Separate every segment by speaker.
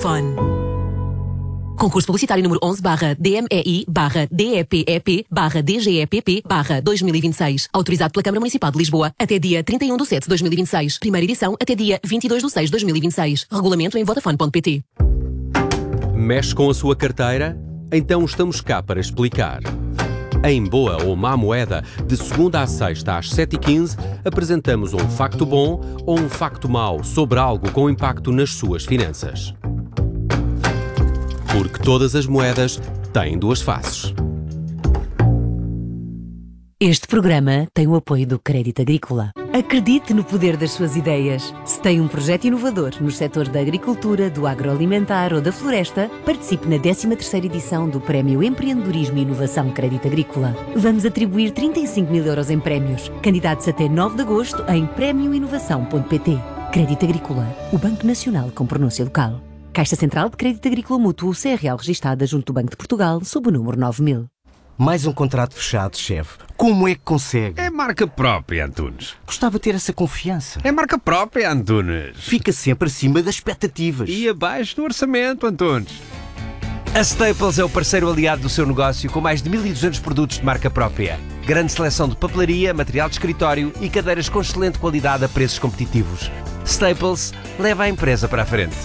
Speaker 1: Vodafone. Concurso publicitário número 11/DMEI/DEPEP/DGEPP/2026. Autorizado pela Câmara Municipal de Lisboa até dia 31/7/2026. Primeira edição até dia 22/6/2026. Regulamento em vodafone.pt.
Speaker 2: Mexe com a sua carteira? Então estamos cá para explicar. Em Boa ou Má Moeda, de segunda à sexta às 7h15, apresentamos um facto bom ou um facto mau sobre algo com impacto nas suas finanças. Porque todas as moedas têm duas faces.
Speaker 3: Este programa tem o apoio do Crédito Agrícola. Acredite no poder das suas ideias. Se tem um projeto inovador nos setores da agricultura, do agroalimentar ou da floresta, participe na 13ª edição do Prémio Empreendedorismo e Inovação Crédito Agrícola. Vamos atribuir 35.000 euros em prémios. Candidatos até 9 de agosto em premioinovação.pt. Crédito Agrícola, o Banco Nacional com pronúncia local. Caixa Central de Crédito Agrícola Mútuo, CRL registada junto do Banco de Portugal, sob o número 9000.
Speaker 4: Mais um contrato fechado, chefe. Como é que consegue?
Speaker 5: É marca própria, Antunes.
Speaker 4: Gostava de ter essa confiança.
Speaker 5: É marca própria, Antunes.
Speaker 4: Fica sempre acima das expectativas.
Speaker 5: E abaixo do orçamento, Antunes.
Speaker 6: A Staples é o parceiro aliado do seu negócio com mais de 1.200 produtos de marca própria. Grande seleção de papelaria, material de escritório e cadeiras com excelente qualidade a preços competitivos. Staples leva a empresa para a frente.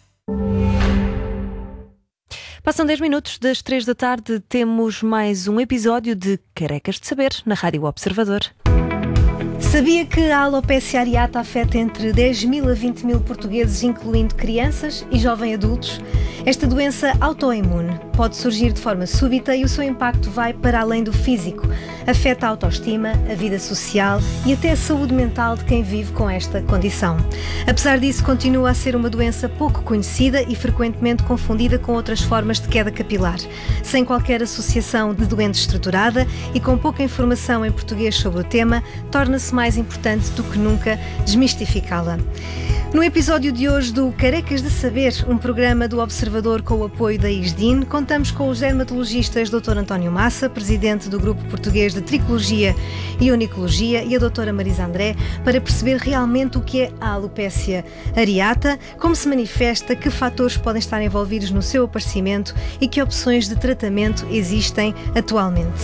Speaker 7: Passam 10 minutos das 3 da tarde, temos mais um episódio de Carecas de Saber na Rádio Observador.
Speaker 8: Sabia que a alopecia areata afeta entre 10.000 a 20.000 portugueses, incluindo crianças e jovens adultos? Esta doença autoimune pode surgir de forma súbita e o seu impacto vai para além do físico. Afeta a autoestima, a vida social e até a saúde mental de quem vive com esta condição. Apesar disso, continua a ser uma doença pouco conhecida e frequentemente confundida com outras formas de queda capilar. Sem qualquer associação de doente estruturada e com pouca informação em português sobre o tema, torna-se mais importante do que nunca desmistificá-la. No episódio de hoje do Carecas de Saber, um programa do Observador com o apoio da ISDIN, contamos com os dermatologistas Dr. António Massa, presidente do Grupo Português de Tricologia e Onicologia, e a Dra. Marisa André, para perceber realmente o que é a alopecia areata, como se manifesta, que fatores podem estar envolvidos no seu aparecimento e que opções de tratamento existem atualmente.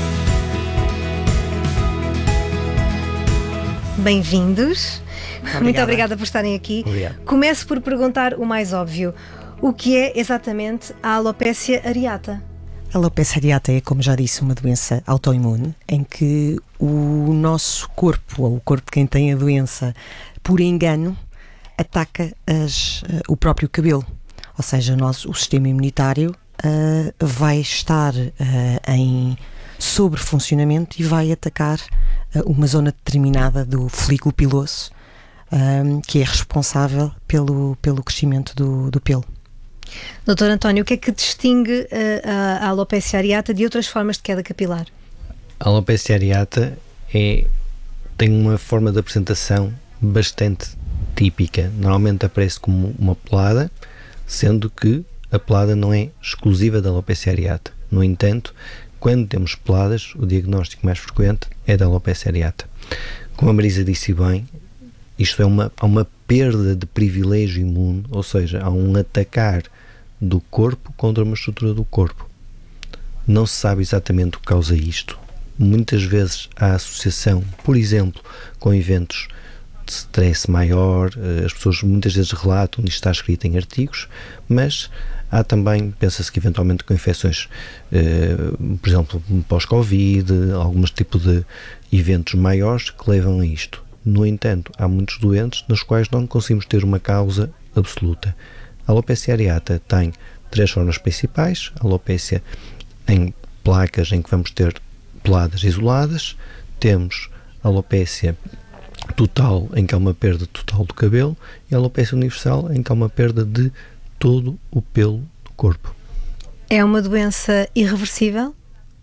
Speaker 8: Bem-vindos. Muito obrigada por estarem aqui.
Speaker 6: Obrigado.
Speaker 8: Começo por perguntar o mais óbvio. O que é exatamente a alopecia areata?
Speaker 9: A alopecia areata é, como já disse, uma doença autoimune em que o nosso corpo, ou o corpo de quem tem a doença, por engano, ataca o próprio cabelo. Ou seja, o sistema imunitário vai estar em sobrefuncionamento e vai atacar uma zona determinada do folículo piloso, que é responsável pelo crescimento do pelo.
Speaker 8: Dr. António, o que é que distingue a alopecia areata de outras formas de queda capilar?
Speaker 10: A alopecia areata tem uma forma de apresentação bastante típica. Normalmente aparece como uma pelada, sendo que a pelada não é exclusiva da alopecia areata. No entanto, quando temos peladas, o diagnóstico mais frequente é da alopecia areata. Como a Marisa disse bem, isto há uma perda de privilégio imune, ou seja, há um atacar do corpo contra uma estrutura do corpo. Não se sabe exatamente o que causa isto. Muitas vezes há associação, por exemplo, com eventos de stress maior, as pessoas muitas vezes relatam, isto está escrito em artigos, mas há também, pensa-se que eventualmente com infecções, por exemplo, pós-Covid, alguns tipos de eventos maiores que levam a isto. No entanto, há muitos doentes nos quais não conseguimos ter uma causa absoluta. A alopecia areata tem 3 formas principais: a alopecia em placas, em que vamos ter peladas isoladas, temos a alopecia total, em que há uma perda total do cabelo, e a alopecia universal, em que há uma perda de todo o pelo do corpo.
Speaker 8: É uma doença irreversível?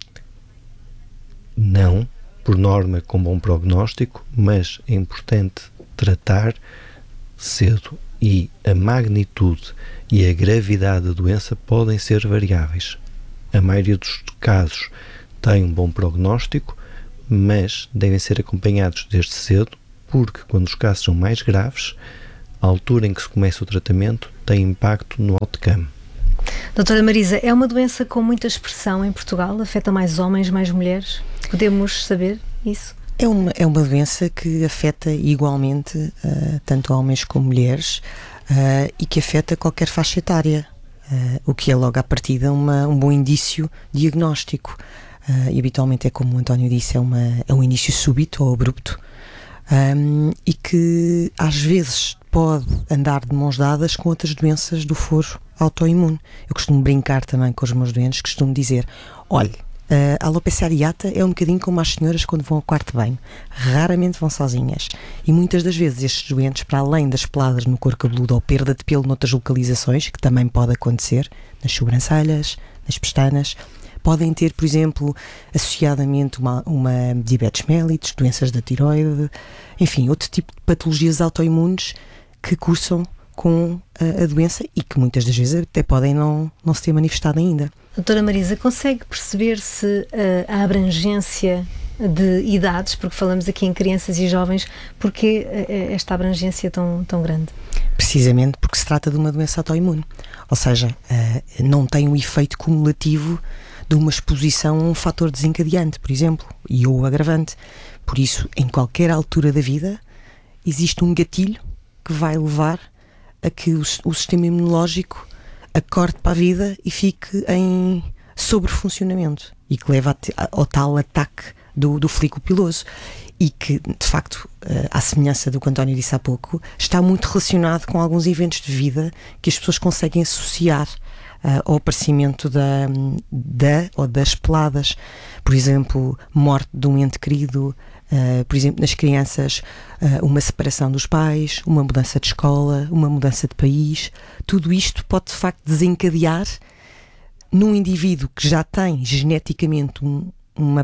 Speaker 10: Não, por norma com bom prognóstico, mas é importante tratar cedo, e a magnitude e a gravidade da doença podem ser variáveis. A maioria dos casos tem um bom prognóstico, mas devem ser acompanhados desde cedo, porque quando os casos são mais graves, a altura em que se começa o tratamento tem impacto no outcome.
Speaker 8: Doutora Marisa, é uma doença com muita expressão em Portugal? Afeta mais homens, mais mulheres? Podemos saber isso?
Speaker 9: É uma doença que afeta igualmente tanto homens como mulheres e que afeta qualquer faixa etária, o que é logo à partida um bom indício diagnóstico. E habitualmente é como o António disse, é um início súbito ou abrupto e que às vezes pode andar de mãos dadas com outras doenças do foro autoimune. Eu costumo brincar também com os meus doentes, costumo dizer, olhe, a alopecia areata é um bocadinho como as senhoras quando vão ao quarto de banho, raramente vão sozinhas, e muitas das vezes estes doentes, para além das peladas no couro cabeludo ou perda de pelo noutras localizações, que também pode acontecer, nas sobrancelhas, nas pestanas, podem ter, por exemplo, associadamente uma diabetes mellitus, doenças da tiroide, enfim, outro tipo de patologias autoimunes que cursam com a doença e que muitas das vezes até podem não se ter manifestado ainda.
Speaker 8: Doutora Marisa, consegue perceber-se a abrangência de idades, porque falamos aqui em crianças e jovens, porque esta abrangência tão grande?
Speaker 9: Precisamente porque se trata de uma doença autoimune, ou seja, não tem um efeito cumulativo de uma exposição a um fator desencadeante, por exemplo, e ou agravante. Por isso, em qualquer altura da vida, existe um gatilho que vai levar a que o sistema imunológico acorde para a vida e fique em sobrefuncionamento e que leva ao tal ataque do folículo piloso e que, de facto, à semelhança do que o António disse há pouco, está muito relacionado com alguns eventos de vida que as pessoas conseguem associar ao aparecimento ou das peladas. Por exemplo, morte de um ente querido, por exemplo, nas crianças, uma separação dos pais, uma mudança de escola, uma mudança de país. Tudo isto pode, de facto, desencadear num indivíduo que já tem geneticamente uma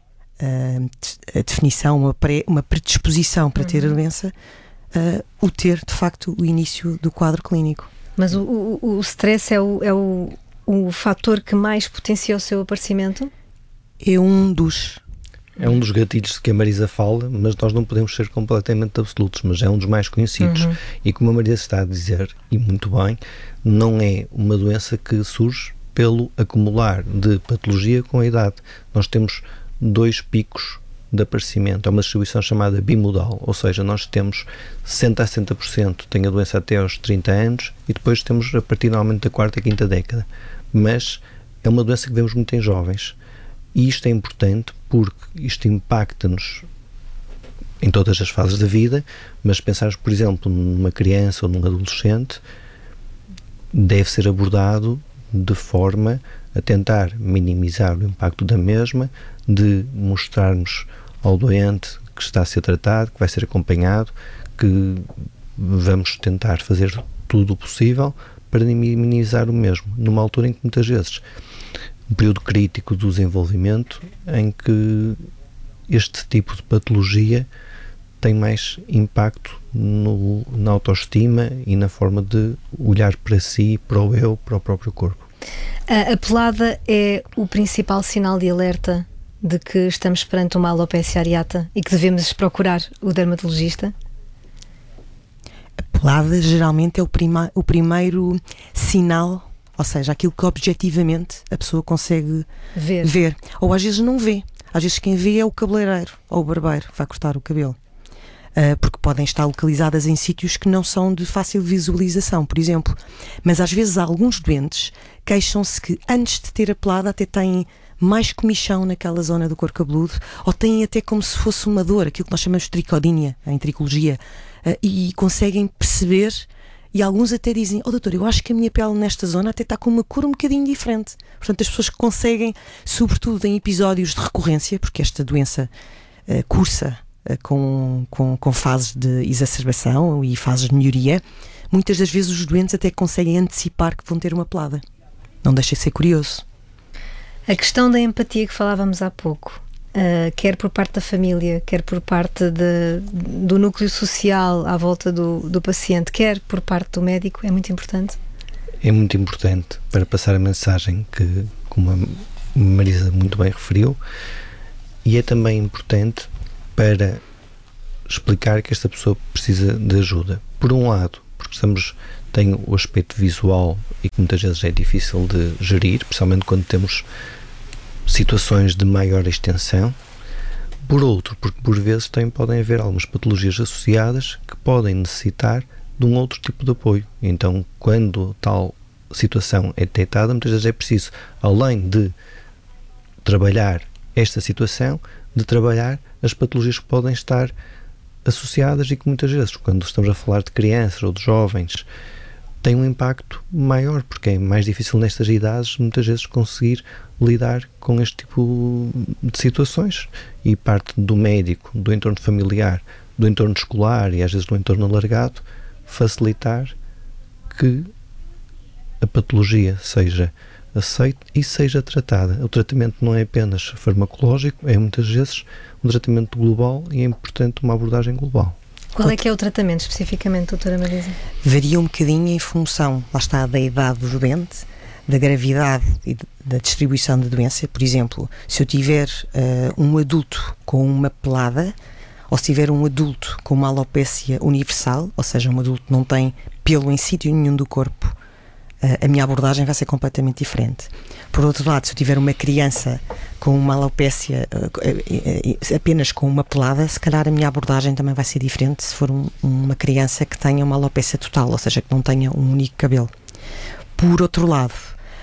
Speaker 9: pré-definição, uma predisposição para ter a doença, o ter, de facto, o início do quadro clínico.
Speaker 8: Mas o stress é o fator que mais potencia o seu aparecimento?
Speaker 9: É um dos
Speaker 10: gatilhos que a Marisa fala, mas nós não podemos ser completamente absolutos, mas é um dos mais conhecidos. E como a Marisa está a dizer, e muito bem, não é uma doença que surge pelo acumular de patologia com a idade. Nós temos 2 picos de aparecimento, é uma distribuição chamada bimodal, ou seja, nós temos 60% a 70% tem a doença até aos 30 anos e depois temos a partir normalmente da 4ª e 5ª década, mas é uma doença que vemos muito em jovens e isto é importante porque isto impacta-nos em todas as fases da vida, mas se pensarmos, por exemplo, numa criança ou num adolescente, deve ser abordado de forma a tentar minimizar o impacto da mesma, de mostrarmos ao doente que está a ser tratado, que vai ser acompanhado, que vamos tentar fazer tudo o possível para minimizar o mesmo, numa altura em que muitas vezes um período crítico do desenvolvimento em que este tipo de patologia tem mais impacto na autoestima e na forma de olhar para si, para o eu, para o próprio corpo.
Speaker 8: A pelada é o principal sinal de alerta de que estamos perante uma alopecia areata e que devemos procurar o dermatologista?
Speaker 9: A pelada geralmente é o primeiro sinal, ou seja, aquilo que objetivamente a pessoa consegue ver. Ou às vezes não vê. Às vezes quem vê é o cabeleireiro ou o barbeiro que vai cortar o cabelo. Porque podem estar localizadas em sítios que não são de fácil visualização, por exemplo. Mas às vezes alguns doentes queixam-se que antes de ter a pelada até têm mais comichão naquela zona do couro cabeludo, ou têm até como se fosse uma dor, aquilo que nós chamamos de tricodínia, em tricologia, e conseguem perceber, e alguns até dizem, doutor, eu acho que a minha pele nesta zona até está com uma cor um bocadinho diferente. Portanto, as pessoas que conseguem, sobretudo em episódios de recorrência, porque esta doença cursa com fases de exacerbação e fases de melhoria, muitas das vezes os doentes até conseguem antecipar que vão ter uma pelada. Não deixa de ser curioso.
Speaker 8: A questão da empatia que falávamos há pouco, quer por parte da família, quer por parte do núcleo social à volta do paciente, quer por parte do médico, é muito importante?
Speaker 10: É muito importante para passar a mensagem que, como a Marisa muito bem referiu, e é também importante para explicar que esta pessoa precisa de ajuda. Por um lado, porque estamos tem o aspecto visual e que muitas vezes é difícil de gerir, principalmente quando temos situações de maior extensão. Por outro, porque por vezes podem haver algumas patologias associadas que podem necessitar de um outro tipo de apoio. Então, quando tal situação é detectada, muitas vezes é preciso, além de trabalhar esta situação, de trabalhar as patologias que podem estar associadas e que muitas vezes, quando estamos a falar de crianças ou de jovens, tem um impacto maior, porque é mais difícil nestas idades muitas vezes conseguir lidar com este tipo de situações, e parte do médico, do entorno familiar, do entorno escolar e às vezes do entorno alargado, facilitar que a patologia seja aceita e seja tratada. O tratamento não é apenas farmacológico, é muitas vezes um tratamento global e é importante uma abordagem global.
Speaker 8: Qual é que é o tratamento especificamente, doutora Marisa?
Speaker 9: Varia um bocadinho em função, lá está, da idade do doente, da gravidade e da distribuição da doença. Por exemplo, se eu tiver um adulto com uma pelada, ou se tiver um adulto com uma alopécia universal, ou seja, um adulto que não tem pelo em sítio nenhum do corpo, a minha abordagem vai ser completamente diferente. Por outro lado, se eu tiver uma criança com uma alopécia apenas com uma pelada, se calhar a minha abordagem também vai ser diferente se for uma criança que tenha uma alopécia total, ou seja, que não tenha um único cabelo. Por outro lado,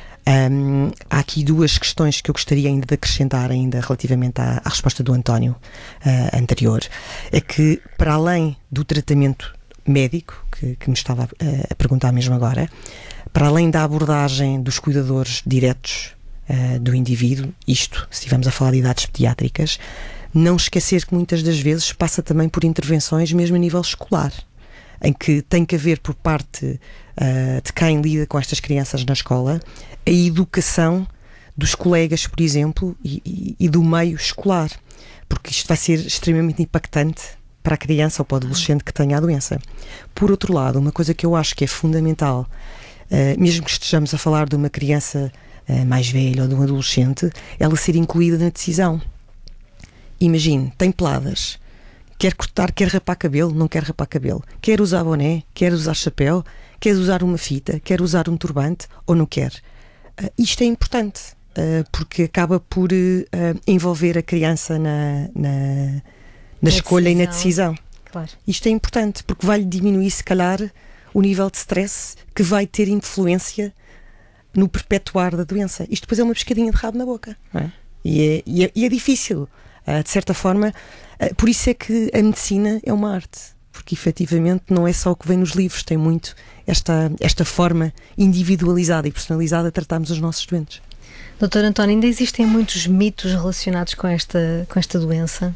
Speaker 9: há aqui duas questões que eu gostaria ainda de acrescentar ainda relativamente à resposta do António anterior. É que, para além do tratamento médico, que me estava a perguntar mesmo agora, para além da abordagem dos cuidadores diretos do indivíduo, isto, se estivermos a falar de idades pediátricas, não esquecer que muitas das vezes passa também por intervenções mesmo a nível escolar, em que tem que haver por parte de quem lida com estas crianças na escola a educação dos colegas, por exemplo, e do meio escolar, porque isto vai ser extremamente impactante para a criança ou para o adolescente que tenha a doença. Por outro lado, uma coisa que eu acho que é fundamental, mesmo que estejamos a falar de uma criança mais velha ou de um adolescente, ela ser incluída na decisão. Imagine, tem peladas, quer cortar, quer rapar cabelo, não quer rapar cabelo, quer usar boné, quer usar chapéu, quer usar uma fita, quer usar um turbante ou não quer. Isto é importante, porque acaba por envolver a criança na escolha decisão. E na decisão.
Speaker 8: Claro.
Speaker 9: Isto é importante, porque vai-lhe diminuir, se calhar, o nível de stress que vai ter influência no perpetuar da doença. Isto depois é uma pescadinha de rabo na boca, não é? E é difícil, de certa forma. Por isso é que a medicina é uma arte, porque efetivamente não é só o que vem nos livros, tem muito esta forma individualizada e personalizada de tratarmos os nossos doentes.
Speaker 8: Doutor António, ainda existem muitos mitos relacionados com esta doença?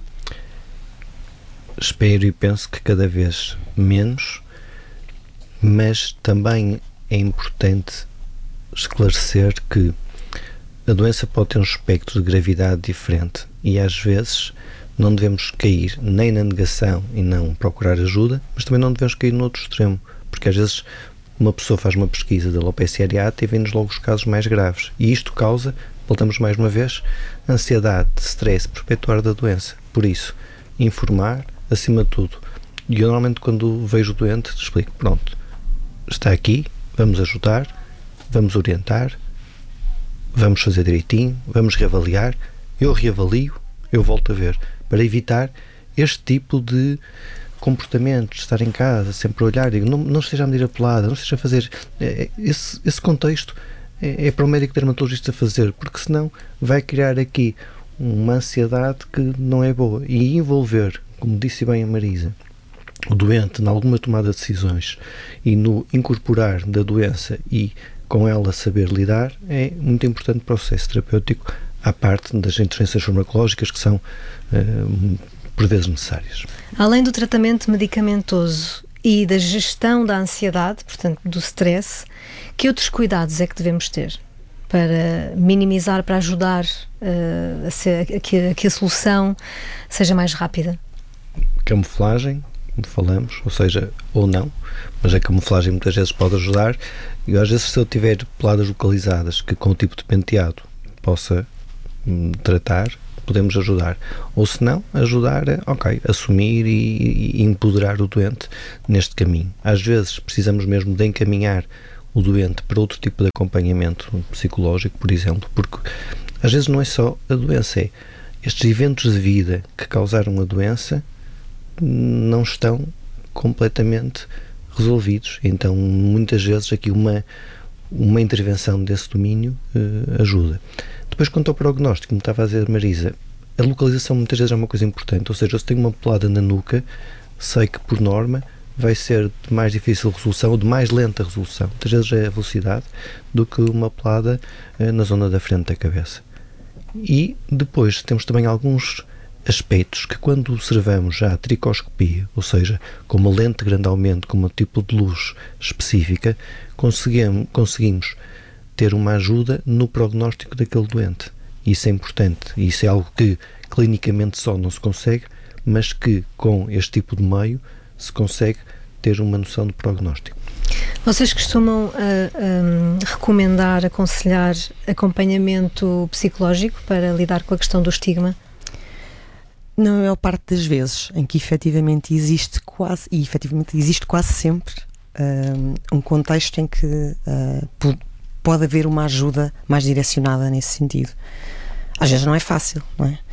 Speaker 10: Espero e penso que cada vez menos, mas também é importante esclarecer que a doença pode ter um espectro de gravidade diferente e às vezes não devemos cair nem na negação e não procurar ajuda, mas também não devemos cair no outro extremo, porque às vezes uma pessoa faz uma pesquisa de alopecia areata e vem-nos logo os casos mais graves, e isto causa, voltamos mais uma vez, ansiedade, stress, perpetuar da doença. Por isso, informar acima de tudo. E eu normalmente quando vejo o doente explico, pronto, está aqui, vamos ajudar, vamos orientar, vamos fazer direitinho, vamos reavaliar, eu reavalio, eu volto a ver, para evitar este tipo de comportamento, de estar em casa, sempre a olhar, digo, não esteja a medir a pelada, não esteja a fazer, esse contexto é para o médico dermatologista fazer, porque senão vai criar aqui uma ansiedade que não é boa, e envolver, como disse bem a Marisa, o doente em alguma tomada de decisões e no incorporar da doença e com ela saber lidar é muito importante para o processo terapêutico, à parte das intervenções farmacológicas que são por vezes necessárias.
Speaker 8: Além do tratamento medicamentoso e da gestão da ansiedade, portanto do stress, que outros cuidados é que devemos ter para minimizar, para ajudar a que a solução seja mais rápida?
Speaker 10: Camuflagem, como falamos, ou seja, ou não, mas a camuflagem muitas vezes pode ajudar, e às vezes se eu tiver peladas localizadas que com o tipo de penteado possa tratar, podemos ajudar. Ou se não, ajudar a assumir e empoderar o doente neste caminho. Às vezes precisamos mesmo de encaminhar o doente para outro tipo de acompanhamento psicológico, por exemplo, porque às vezes não é só a doença, é estes eventos de vida que causaram a doença não estão completamente resolvidos. Então, muitas vezes aqui uma intervenção desse domínio ajuda. Depois, quanto ao prognóstico, como estava a dizer Marisa, a localização muitas vezes é uma coisa importante, ou seja, se tenho uma pelada na nuca, sei que por norma vai ser de mais difícil resolução ou de mais lenta resolução. Muitas vezes é a velocidade do que uma pelada na zona da frente da cabeça. E depois temos também alguns aspectos que, quando observamos já a tricoscopia, ou seja, com uma lente de grande aumento, com um tipo de luz específica, conseguimos ter uma ajuda no prognóstico daquele doente. Isso é importante. Isso é algo que clinicamente só não se consegue, mas que com este tipo de meio se consegue ter uma noção de prognóstico.
Speaker 8: Vocês costumam recomendar, aconselhar acompanhamento psicológico para lidar com a questão do estigma?
Speaker 9: Na maior parte das vezes em que efetivamente existe quase sempre um contexto em que pode haver uma ajuda mais direcionada nesse sentido. Às vezes não é fácil, não é?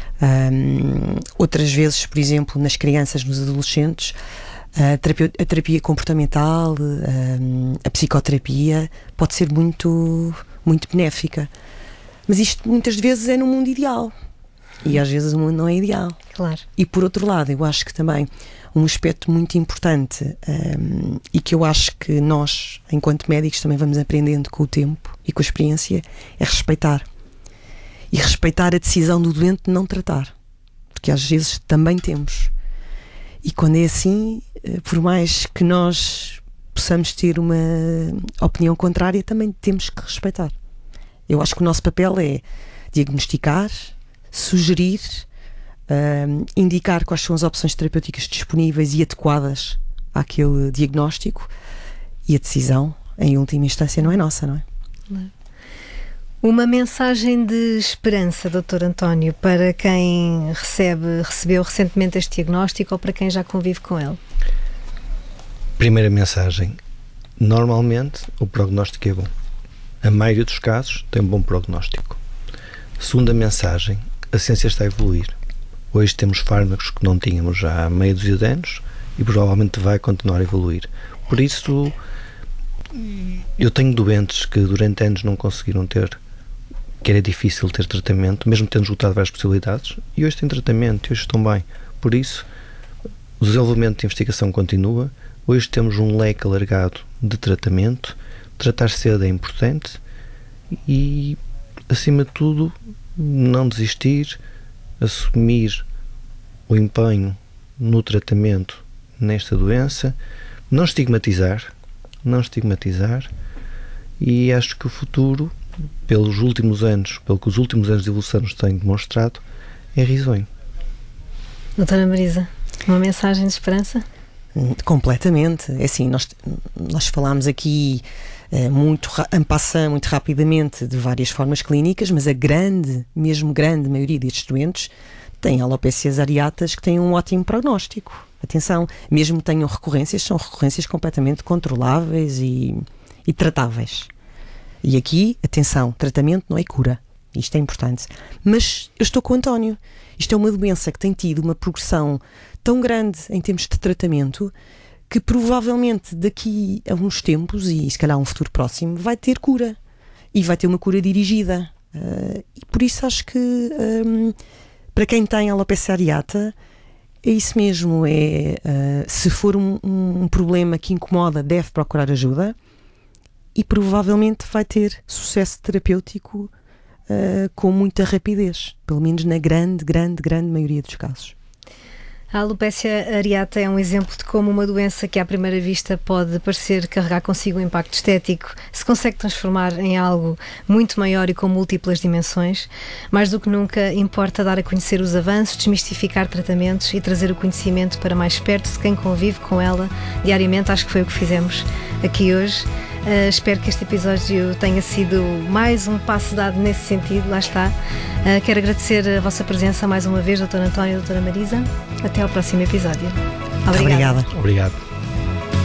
Speaker 9: Outras vezes, por exemplo, nas crianças, nos adolescentes, a terapia comportamental, a psicoterapia pode ser muito, muito benéfica. Mas isto muitas vezes é no mundo ideal. E às vezes o mundo não é ideal.
Speaker 8: Claro.
Speaker 9: E por outro lado, eu acho que também um aspecto muito importante e que eu acho que nós, enquanto médicos, também vamos aprendendo com o tempo e com a experiência, é respeitar. E respeitar a decisão do doente de não tratar. Porque às vezes também temos. E quando é assim, por mais que nós possamos ter uma opinião contrária, também temos que respeitar. Eu acho que o nosso papel é diagnosticar, sugerir, indicar quais são as opções terapêuticas disponíveis e adequadas àquele diagnóstico, e a decisão, em última instância, não é nossa, não é?
Speaker 8: Uma mensagem de esperança, Dr. António, para quem recebeu recentemente este diagnóstico ou para quem já convive com ele?
Speaker 10: Primeira mensagem: normalmente o prognóstico é bom. A maioria dos casos tem um bom prognóstico. Segunda mensagem: a ciência está a evoluir. Hoje temos fármacos que não tínhamos já há meia dúzia de anos e provavelmente vai continuar a evoluir. Por isso, eu tenho doentes que durante anos não conseguiram ter, que era difícil ter tratamento, mesmo tendo esgotado várias possibilidades, e hoje têm tratamento e hoje estão bem. Por isso, o desenvolvimento de investigação continua. Hoje temos um leque alargado de tratamento. Tratar cedo é importante e, acima de tudo, não desistir, assumir o empenho no tratamento nesta doença, não estigmatizar, e acho que o futuro, pelo que os últimos anos de evolução nos têm demonstrado, é risonho.
Speaker 8: Doutora Marisa, uma mensagem de esperança?
Speaker 9: Completamente. É assim, nós falámos aqui muito rapidamente de várias formas clínicas, mas a grande maioria destes doentes têm alopécias areatas que têm um ótimo prognóstico. Atenção, mesmo que tenham recorrências, são recorrências completamente controláveis e tratáveis. E aqui, atenção, tratamento não é cura. Isto é importante. Mas eu estou com o António. Isto é uma doença que tem tido uma progressão tão grande em termos de tratamento que provavelmente daqui a uns tempos, e se calhar um futuro próximo, vai ter cura. E vai ter uma cura dirigida. E por isso acho que para quem tem alopecia areata é isso mesmo. Se for um problema que incomoda, deve procurar ajuda e provavelmente vai ter sucesso terapêutico com muita rapidez, pelo menos na grande maioria dos casos.
Speaker 8: A alopécia areata é um exemplo de como uma doença que à primeira vista pode parecer carregar consigo um impacto estético se consegue transformar em algo muito maior e com múltiplas dimensões. Mais do que nunca importa dar a conhecer os avanços, desmistificar tratamentos e trazer o conhecimento para mais perto de quem convive com ela diariamente. Acho que foi o que fizemos aqui hoje. Espero que este episódio tenha sido mais um passo dado nesse sentido, lá está. Quero agradecer a vossa presença mais uma vez, Dr. António e Dra. Marisa. Até ao próximo episódio. Obrigada.
Speaker 10: Obrigado.